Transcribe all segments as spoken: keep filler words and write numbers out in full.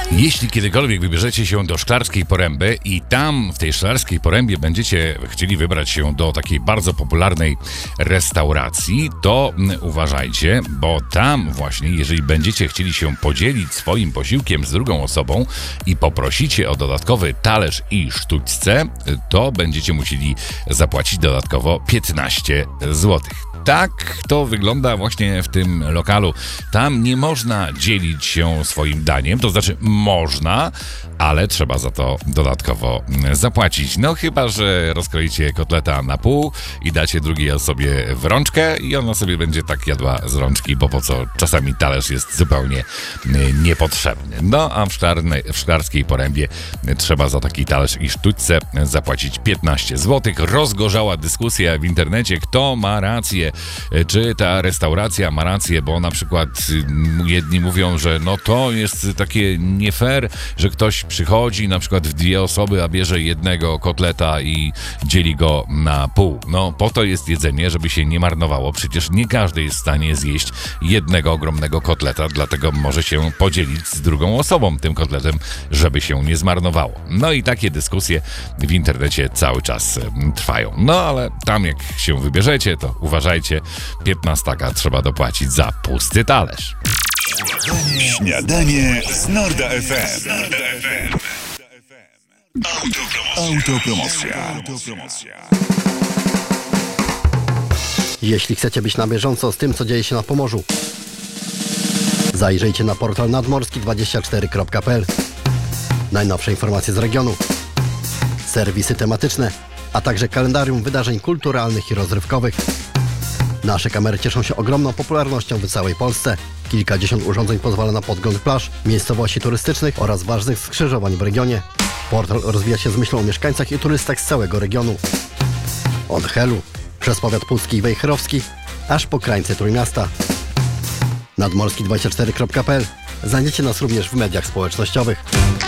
Jeśli kiedykolwiek wybierzecie się do Szklarskiej Poręby i tam w tej Szklarskiej Porębie będziecie chcieli wybrać się do takiej bardzo popularnej restauracji, to uważajcie, bo tam właśnie, jeżeli będziecie chcieli się podzielić swoim posiłkiem z drugą osobą i poprosicie o dodatkowy talerz i sztućce, to będziecie musieli zapłacić dodatkowo piętnaście złotych. Tak to wygląda właśnie w tym lokalu. Tam nie można dzielić się swoim daniem, to znaczy można, ale trzeba za to dodatkowo zapłacić. No chyba że rozkroicie kotleta na pół i dacie drugiej osobie w rączkę i ona sobie będzie tak jadła z rączki, bo po co? Czasami talerz jest zupełnie niepotrzebny. No a w, Szklarnej, w Szklarskiej Porębie trzeba za taki talerz i sztućce zapłacić piętnaście złotych. Rozgorzała dyskusja w internecie, kto ma rację. Czy ta restauracja ma rację, bo na przykład jedni mówią, że no to jest takie nie fair, że ktoś przychodzi na przykład w dwie osoby, a bierze jednego kotleta i dzieli go na pół. No po to jest jedzenie, żeby się nie marnowało. Przecież nie każdy jest w stanie zjeść jednego ogromnego kotleta, dlatego może się podzielić z drugą osobą tym kotletem, żeby się nie zmarnowało. No i takie dyskusje w internecie cały czas trwają. No ale tam jak się wybierzecie, to uważajcie, piętnastaka trzeba dopłacić za pusty talerz. Śniadanie z Norda F M. Autopromocja. Autopromocja. Jeśli chcecie być na bieżąco z tym, co dzieje się na Pomorzu, zajrzyjcie na portal nadmorski dwadzieścia cztery kropka p l. Najnowsze informacje z regionu, serwisy tematyczne, a także kalendarium wydarzeń kulturalnych i rozrywkowych. Nasze kamery cieszą się ogromną popularnością w całej Polsce. Kilkadziesiąt urządzeń pozwala na podgląd plaż, miejscowości turystycznych oraz ważnych skrzyżowań w regionie. Portal rozwija się z myślą o mieszkańcach i turystach z całego regionu. Od Helu, przez powiat pucki i wejherowski, aż po krańce Trójmiasta. nadmorski dwadzieścia cztery kropka p l. Znajdziecie nas również w mediach społecznościowych.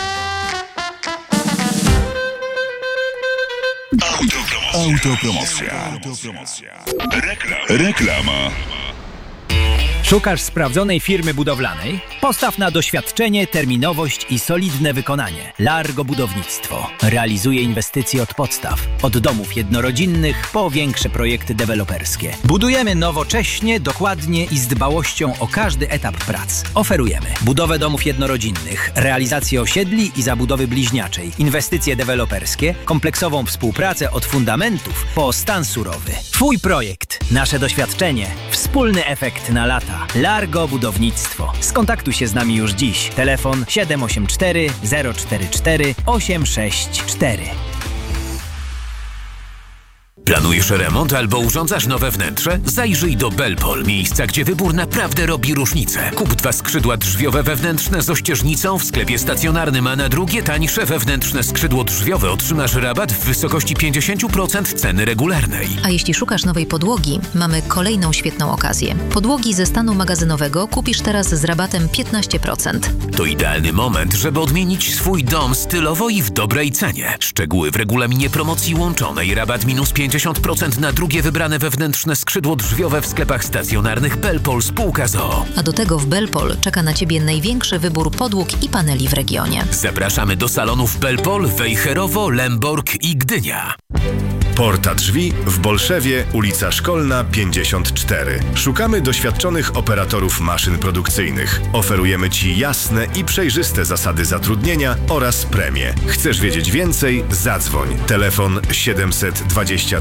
Autopromocja. Autopromocja. Reklam. Reklama. Szukasz sprawdzonej firmy budowlanej? Postaw na doświadczenie, terminowość i solidne wykonanie. Largo Budownictwo realizuje inwestycje od podstaw. Od domów jednorodzinnych po większe projekty deweloperskie. Budujemy nowocześnie, dokładnie i z dbałością o każdy etap prac. Oferujemy budowę domów jednorodzinnych, realizację osiedli i zabudowy bliźniaczej, inwestycje deweloperskie, kompleksową współpracę od fundamentów po stan surowy. Twój projekt, nasze doświadczenie, wspólny efekt na lata. Largo Budownictwo. Skontaktuj się z nami już dziś. Telefon siedem osiem cztery zero cztery cztery osiem sześć cztery. Planujesz remont albo urządzasz nowe wnętrze? Zajrzyj do Belpol, miejsca, gdzie wybór naprawdę robi różnicę. Kup dwa skrzydła drzwiowe wewnętrzne z ościeżnicą w sklepie stacjonarnym, a na drugie tańsze wewnętrzne skrzydło drzwiowe otrzymasz rabat w wysokości pięćdziesiąt procent ceny regularnej. A jeśli szukasz nowej podłogi, mamy kolejną świetną okazję. Podłogi ze stanu magazynowego kupisz teraz z rabatem piętnaście procent. To idealny moment, żeby odmienić swój dom stylowo i w dobrej cenie. Szczegóły w regulaminie promocji łączonej. Rabat minus pięćdziesiąt procent na drugie wybrane wewnętrzne skrzydło drzwiowe w sklepach stacjonarnych Belpol spółka z o o. A do tego w Belpol czeka na Ciebie największy wybór podłóg i paneli w regionie. Zapraszamy do salonów Belpol, Wejherowo, Lęborg i Gdynia. Porta Drzwi w Bolszewie, ulica Szkolna pięćdziesiąt cztery. Szukamy doświadczonych operatorów maszyn produkcyjnych. Oferujemy Ci jasne i przejrzyste zasady zatrudnienia oraz premie. Chcesz wiedzieć więcej? Zadzwoń. Telefon siedemset dwadzieścia